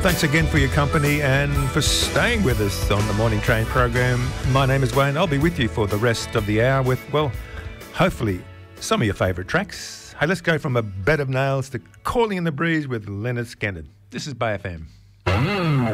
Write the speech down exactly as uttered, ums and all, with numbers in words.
Well, thanks again for your company and for staying with us on the Morning Train program. My name is Wayne. I'll be with you for the rest of the hour with, well, hopefully some of your favourite tracks. Hey, let's go from a bed of nails to Calling in the Breeze with Leonard Skinner. This is Bay F M.